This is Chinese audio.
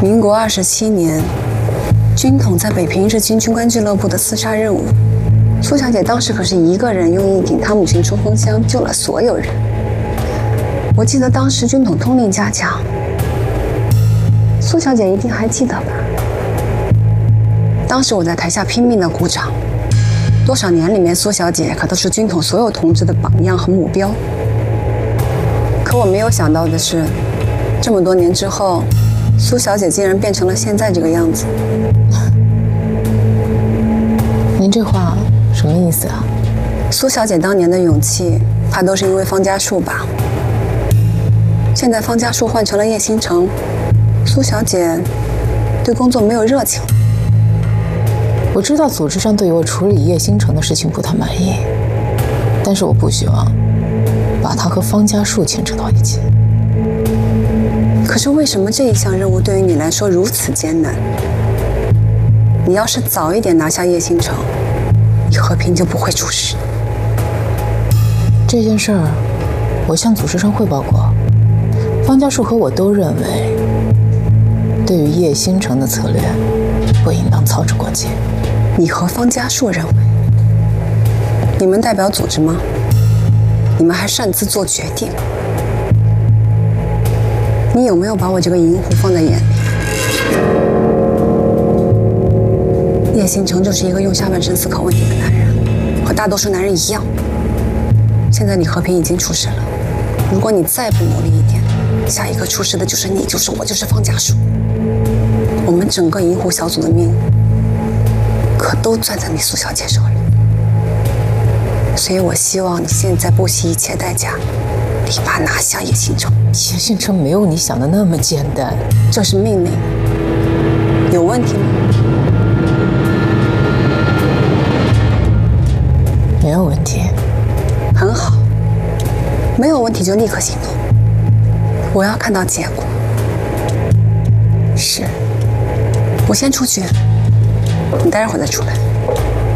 民国27年，军统在北平日军军官俱乐部的厮杀任务，苏小姐当时可是一个人用一顶汤姆逊冲锋枪救了所有人。我记得当时军统通令嘉奖，苏小姐一定还记得吧？当时我在台下拼命的鼓掌，多少年里面，苏小姐可都是军统所有同志的榜样和目标。可我没有想到的是，这么多年之后，苏小姐竟然变成了现在这个样子。 您这话什么意思啊？ 苏小姐当年的勇气，怕都是因为方家树吧？现在方家树换成了叶星辰，苏小姐对工作没有热情了。 我知道组织上对我处理叶星辰的事情不太满意，但是我不希望把他和方家树牵扯到一起。 可是为什么这一项任务对于你来说如此艰难？你要是早一点拿下叶星辰，你和平就不会出事。 这件事儿，我向组织上汇报过，方家树和我都认为，对于叶星辰的策略，不应当操之过急。 你和方家树认为，你们代表组织吗？你们还擅自做决定？你有没有把我这个银狐放在眼里？叶星辰就是一个用下半身思考问题的男人，和大多数男人一样。现在李和平已经出事了，如果你再不努力一点，下一个出事的就是你，就是我，就是方家树。我们整个银狐小组的命可都攥在你苏小姐手里。所以我希望你现在不惜一切代价，立马拿下叶星辰。 叶星辰没有你想的那么简单， 这是命令，有问题吗？ 没有问题。 很好，没有问题就立刻行动。我要看到结果。是，我先出去，你待会儿再出来。